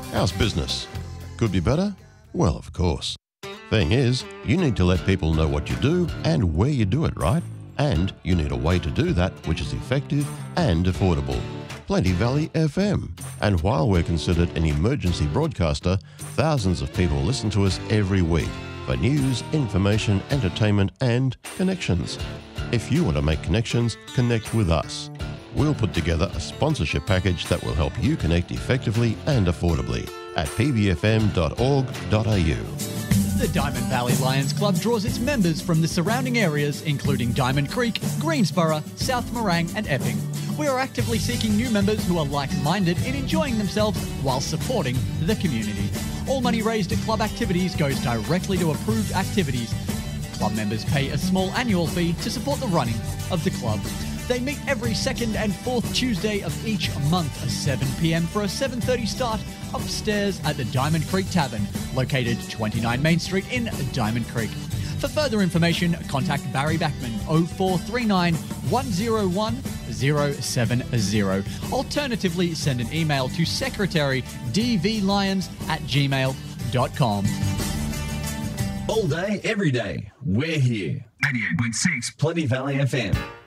How's business? Could be better? Well, of course. Thing is, you need to let people know what you do and where you do it, right? And you need a way to do that which is effective and affordable. Plenty Valley FM. And while we're considered an emergency broadcaster, thousands of people listen to us every week for news, information, entertainment, and connections. If you want to make connections, connect with us. We'll put together a sponsorship package that will help you connect effectively and affordably at pbfm.org.au. The Diamond Valley Lions Club draws its members from the surrounding areas including Diamond Creek, Greensboro, South Morang and Epping. We are actively seeking new members who are like-minded in enjoying themselves while supporting the community. All money raised at club activities goes directly to approved activities. Club members pay a small annual fee to support the running of the club. They meet every second and fourth Tuesday of each month at 7 p.m. for a 7:30 start upstairs at the Diamond Creek Tavern, located 29 Main Street in Diamond Creek. For further information, contact Barry Backman 0439 101 070. Alternatively, send an email to secretarydvlions@gmail.com. All day, every day, we're here. 88.6 Plenty Valley FM.